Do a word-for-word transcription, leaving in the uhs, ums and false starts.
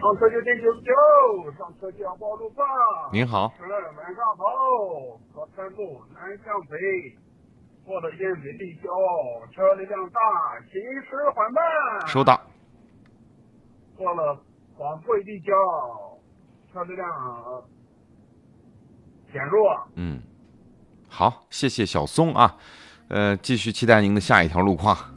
上车就点九十九，上车就要报路况。 您好， 是晚上好，高山路南向北，过了燕北立交，车流量大，行驶缓慢。 收到。 过了广汇立交，车流量减弱。 嗯，好，谢谢小松啊，呃，继续期待您的下一条路况。